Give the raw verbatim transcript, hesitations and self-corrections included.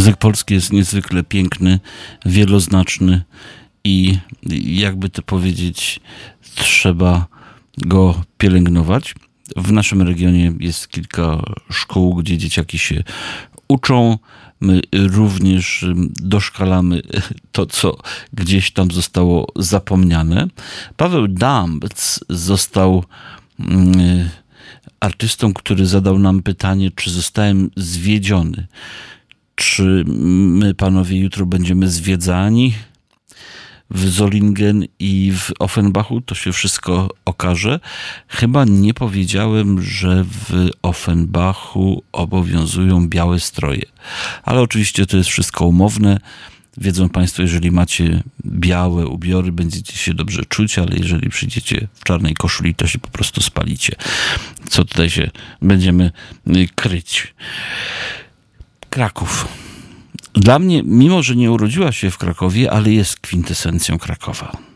Język polski jest niezwykle piękny, wieloznaczny i jakby to powiedzieć, trzeba go pielęgnować. W naszym regionie jest kilka szkół, gdzie dzieciaki się uczą. My również doszkalamy to, co gdzieś tam zostało zapomniane. Paweł Dambc został artystą, który zadał nam pytanie, czy zostałem zwiedziony. Czy my, panowie, jutro będziemy zwiedzani w Solingen i w Offenbachu? To się wszystko okaże. Chyba nie powiedziałem, że w Offenbachu obowiązują białe stroje. Ale oczywiście to jest wszystko umowne. Wiedzą państwo, jeżeli macie białe ubiory, będziecie się dobrze czuć, ale jeżeli przyjdziecie w czarnej koszuli, to się po prostu spalicie. Co tutaj się będziemy kryć? Kraków. Dla mnie, mimo że nie urodziła się w Krakowie, ale jest kwintesencją Krakowa.